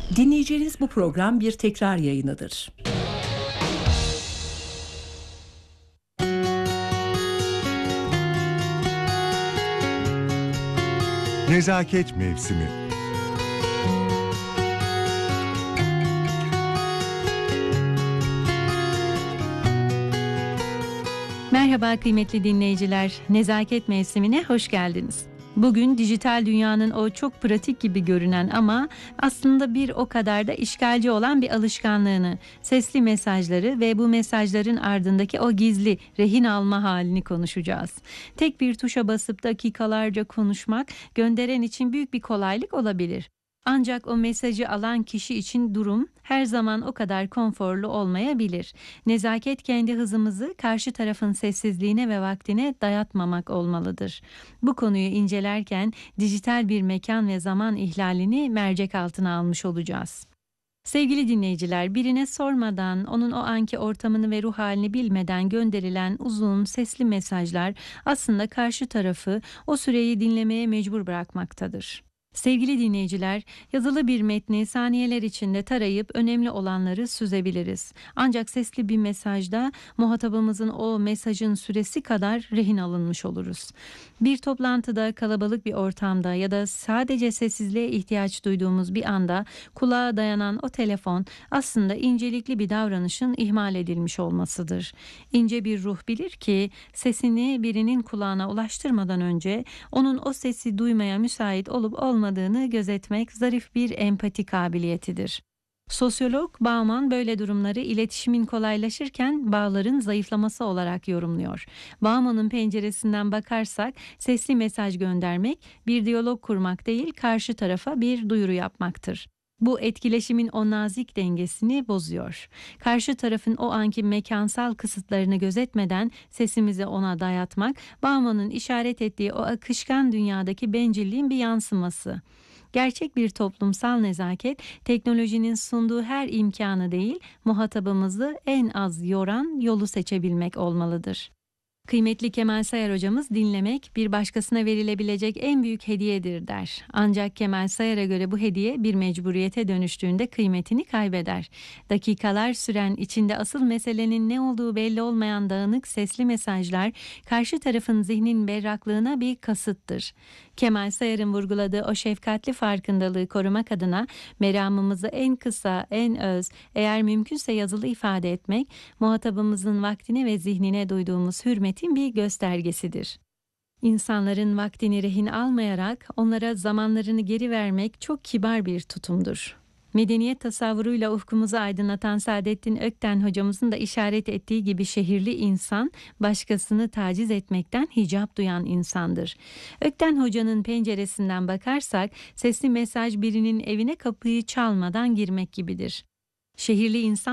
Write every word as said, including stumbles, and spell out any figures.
Dinleyeceğiniz bu program bir tekrar yayınıdır. Nezaket Mevsimi. Merhaba kıymetli dinleyiciler, Nezaket Mevsimi'ne hoş geldiniz. Bugün dijital dünyanın o çok pratik gibi görünen ama aslında bir o kadar da işgalci olan bir alışkanlığını, sesli mesajları ve bu mesajların ardındaki o gizli rehin alma halini konuşacağız. Tek bir tuşa basıp dakikalarca konuşmak gönderen için büyük bir kolaylık olabilir. Ancak o mesajı alan kişi için durum her zaman o kadar konforlu olmayabilir. Nezaket kendi hızımızı karşı tarafın sessizliğine ve vaktine dayatmamak olmalıdır. Bu konuyu incelerken dijital bir mekan ve zaman ihlalini mercek altına almış olacağız. Sevgili dinleyiciler, birine sormadan, onun o anki ortamını ve ruh halini bilmeden gönderilen uzun sesli mesajlar aslında karşı tarafı o süreyi dinlemeye mecbur bırakmaktadır. Sevgili dinleyiciler, yazılı bir metni saniyeler içinde tarayıp önemli olanları süzebiliriz. Ancak sesli bir mesajda muhatabımızın o mesajın süresi kadar rehin alınmış oluruz. Bir toplantıda, kalabalık bir ortamda ya da sadece sessizliğe ihtiyaç duyduğumuz bir anda kulağa dayanan o telefon aslında incelikli bir davranışın ihmal edilmiş olmasıdır. İnce bir ruh bilir ki sesini birinin kulağına ulaştırmadan önce onun o sesi duymaya müsait olup olmadığını olmadığını gözetmek zarif bir empati kabiliyetidir. Sosyolog Bauman böyle durumları iletişimin kolaylaşırken bağların zayıflaması olarak yorumluyor. Bauman'ın penceresinden bakarsak sesli mesaj göndermek bir diyalog kurmak değil, karşı tarafa bir duyuru yapmaktır. Bu etkileşimin o nazik dengesini bozuyor. Karşı tarafın o anki mekansal kısıtlarını gözetmeden sesimizi ona dayatmak, Bauman'ın işaret ettiği o akışkan dünyadaki bencilliğin bir yansıması. Gerçek bir toplumsal nezaket, teknolojinin sunduğu her imkanı değil, muhatabımızı en az yoran yolu seçebilmek olmalıdır. Kıymetli Kemal Sayar hocamız dinlemek bir başkasına verilebilecek en büyük hediyedir der. Ancak Kemal Sayar'a göre bu hediye bir mecburiyete dönüştüğünde kıymetini kaybeder. Dakikalar süren içinde asıl meselenin ne olduğu belli olmayan dağınık sesli mesajlar karşı tarafın zihnin berraklığına bir kasıttır. Kemal Sayar'ın vurguladığı o şefkatli farkındalığı korumak adına meramımızı en kısa, en öz, eğer mümkünse yazılı ifade etmek, muhatabımızın vaktine ve zihnine duyduğumuz hürmetin bir göstergesidir. İnsanların vaktini rehin almayarak onlara zamanlarını geri vermek çok kibar bir tutumdur. Medeniyet tasavvuruyla ufkumuzu aydınlatan Saadettin Ökten hocamızın da işaret ettiği gibi şehirli insan başkasını taciz etmekten hicap duyan insandır. Ökten hocanın penceresinden bakarsak sesli mesaj birinin evine kapıyı çalmadan girmek gibidir. Şehirli insan